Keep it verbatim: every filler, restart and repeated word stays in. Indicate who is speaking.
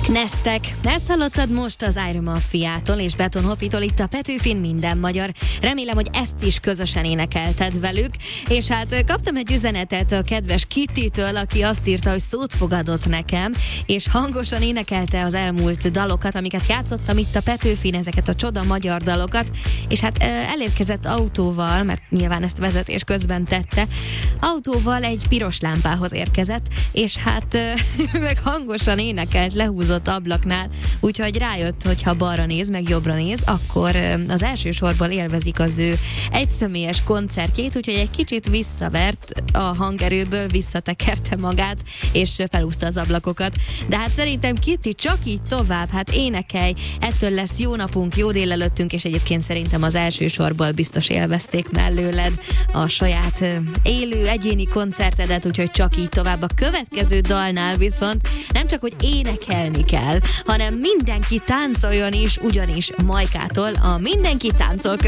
Speaker 1: Neztek. Ezt hallottad most az Iron Maffiától és Beton Hoffitól itt a Petőfin Minden Magyar. Remélem, hogy ezt is közösen énekelted velük. És hát kaptam egy üzenetet a kedves Kittitől, aki azt írta, hogy szót fogadott nekem, és hangosan énekelte az elmúlt dalokat, amiket játszottam itt a Petőfin, ezeket a csoda magyar dalokat, és hát elérkezett autóval, mert nyilván ezt vezetés közben tette, autóval egy piros lámpához érkezett, és hát meg hangosan énekelt, lehúzott ablaknál, úgyhogy rájött, hogy ha balra néz, meg jobbra néz, akkor az első sorból élvezik az ő egyszemélyes koncertjét, úgyhogy egy kicsit visszavert a hangerőből, visszatekerte magát, és felúszta az ablakokat. De hát szerintem Kitti, csak így tovább, hát énekelj, ettől lesz jó napunk, jó délelőttünk, és egyébként szerintem az első sorból biztos élvezték mellőled a saját élő egyéni koncertedet, úgyhogy csak így tovább. A következő dalnál viszont nem csak, hogy énekelni kell, hanem mindenki táncoljon is, ugyanis Majkától a Mindenki táncol